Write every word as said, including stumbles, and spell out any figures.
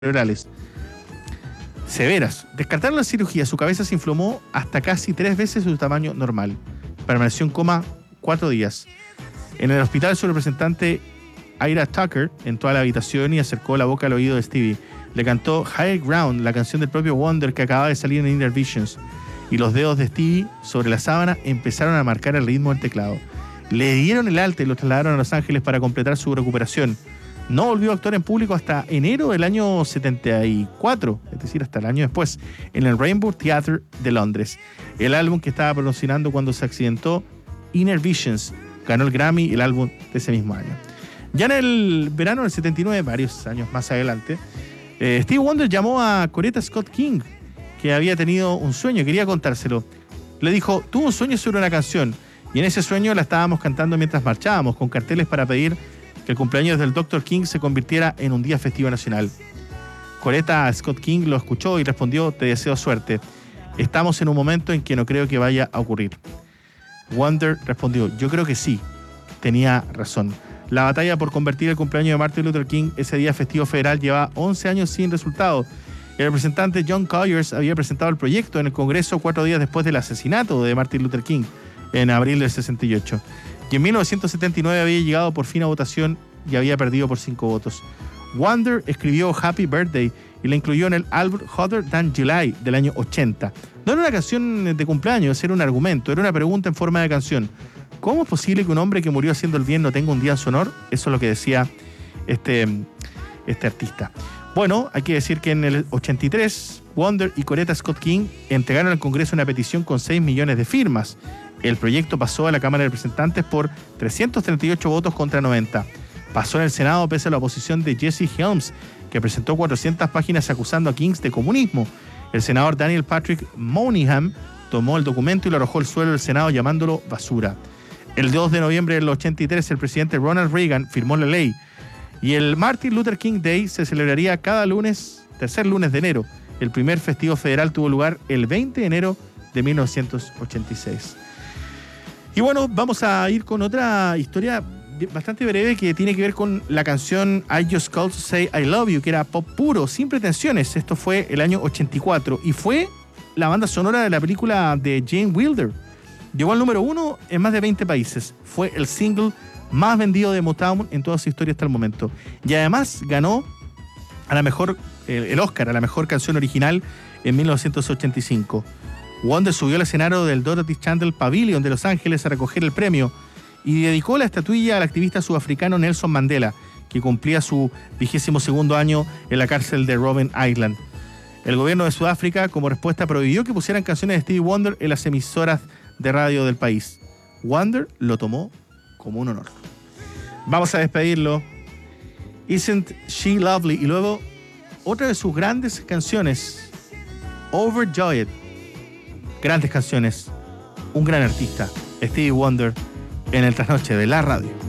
cerebrales severas. Descartaron la cirugía, su cabeza se inflamó hasta casi tres veces su tamaño normal. Permaneció en coma cuatro días. En el hospital, su representante Ira Tucker entró a la habitación y acercó la boca al oído de Stevie. Le cantó High Ground, la canción del propio Wonder que acababa de salir en Inner Visions, y los dedos de Stevie sobre la sábana empezaron a marcar el ritmo del teclado. Le dieron el alta y lo trasladaron a Los Ángeles para completar su recuperación. No volvió a actuar en público hasta enero del año setenta y cuatro, es decir, hasta el año después, en el Rainbow Theatre de Londres. El álbum que estaba promocionando cuando se accidentó, Inner Visions, ganó el Grammy, el álbum de ese mismo año. Ya en el verano del setenta y nueve, varios años más adelante, eh, Stevie Wonder llamó a Coretta Scott King, que había tenido un sueño, quería contárselo. Le dijo, tuve un sueño sobre una canción, y en ese sueño la estábamos cantando mientras marchábamos, con carteles para pedir que el cumpleaños del doctor King se convirtiera en un día festivo nacional. Coretta Scott King lo escuchó y respondió, te deseo suerte. Estamos en un momento en que no creo que vaya a ocurrir. Wonder respondió, yo creo que sí. Tenía razón. La batalla por convertir el cumpleaños de Martin Luther King ese día festivo federal llevaba once años sin resultado. El representante John Conyers había presentado el proyecto en el Congreso cuatro días después del asesinato de Martin Luther King, en abril del sesenta y ocho. Y en mil novecientos setenta y nueve había llegado por fin a votación y había perdido por cinco votos. Wonder escribió Happy Birthday y la incluyó en el álbum Hotter Than July del año ochenta. No era una canción de cumpleaños, era un argumento, era una pregunta en forma de canción. ¿Cómo es posible que un hombre que murió haciendo el bien no tenga un día en su honor? Eso es lo que decía este, este artista. Bueno, hay que decir que en el ochenta y tres, Wonder y Coretta Scott King entregaron al Congreso una petición con seis millones de firmas. El proyecto pasó a la Cámara de Representantes por trescientos treinta y ocho votos contra noventa. Pasó en el Senado pese a la oposición de Jesse Helms, que presentó cuatrocientas páginas acusando a King de comunismo. El senador Daniel Patrick Moynihan tomó el documento y lo arrojó al suelo del Senado llamándolo basura. El dos de noviembre del ochenta y tres, el presidente Ronald Reagan firmó la ley y el Martin Luther King Day se celebraría cada lunes, tercer lunes de enero. El primer festivo federal tuvo lugar el veinte de enero de mil novecientos ochenta y seis. Y bueno, vamos a ir con otra historia bastante breve que tiene que ver con la canción I Just Called to Say I Love You, que era pop puro, sin pretensiones. Esto fue el año ochenta y cuatro y fue la banda sonora de la película de Jane Wilder. Llegó al número uno en más de veinte países. Fue el single más vendido de Motown en toda su historia hasta el momento. Y además ganó a la mejor, el Oscar a la mejor canción original en mil novecientos ochenta y cinco. Wonder subió al escenario del Dorothy Chandler Pavilion de Los Ángeles a recoger el premio y dedicó la estatuilla al activista sudafricano Nelson Mandela, que cumplía su vigésimo segundo año en la cárcel de Robben Island. El gobierno de Sudáfrica, como respuesta, prohibió que pusieran canciones de Stevie Wonder en las emisoras de radio del país. Wonder lo tomó como un honor. Vamos a despedirlo. Isn't She Lovely? Y luego otra de sus grandes canciones, Overjoyed. Grandes canciones, un gran artista, Stevie Wonder, en el trasnoche de la radio.